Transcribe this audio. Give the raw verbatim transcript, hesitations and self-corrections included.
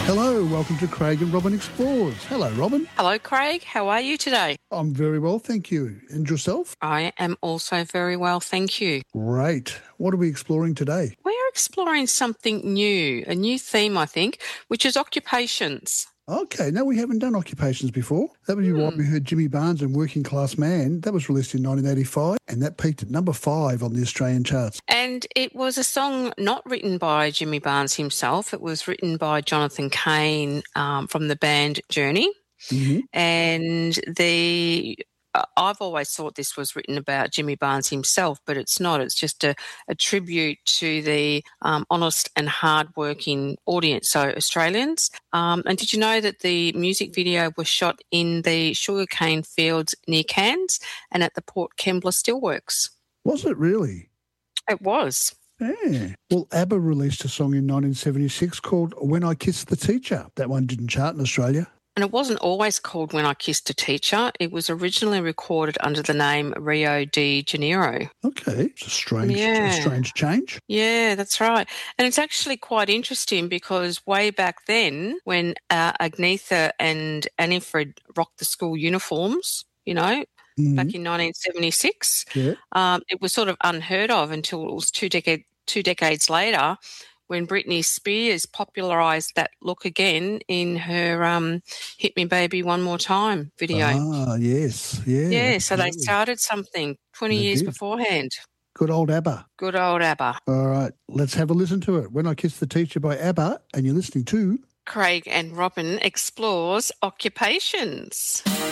Hello, welcome to Craig and Robin Explores. Hello, Robin. Hello, Craig. How are you today? I'm very well, thank you. And yourself? I am also very well, thank you. Great. What are we exploring today? We're exploring something new, a new theme, I think, which is occupations. Okay, no, we haven't done occupations before. That would be why we heard Jimmy Barnes and Working Class Man. That was released in nineteen eighty-five, and that peaked at number five on the Australian charts. And it was a song not written by Jimmy Barnes himself. It was written by Jonathan Cain um, from the band Journey. Mm-hmm. And the... I've always thought this was written about Jimmy Barnes himself, but it's not. It's just a, a tribute to the um, honest and hard-working audience, so Australians. Um, and did you know that the music video was shot in the sugarcane fields near Cairns and at the Port Kembla Steelworks? Was it really? It was. Yeah. Well, ABBA released a song in nineteen seventy-six called When I Kissed the Teacher. That one didn't chart in Australia. And it wasn't always called When I Kissed a Teacher. It was originally recorded under the name Rio de Janeiro. Okay. It's a strange, Yeah. a strange change. Yeah, that's right. And it's actually quite interesting because way back then when uh, Agnetha and Annifred rocked the school uniforms, you know, Mhm. back in nineteen seventy-six, Yeah. um, it was sort of unheard of until it was two, decade, two decades later when Britney Spears popularised that look again in her um, Hit Me Baby One More Time video. Ah, yes. Yeah. yeah, so they absolutely. started something twenty They years did. beforehand. Good old ABBA. Good old ABBA. All right, let's have a listen to it. When I Kissed the Teacher by ABBA, and you're listening to... Craig and Robin explores occupations.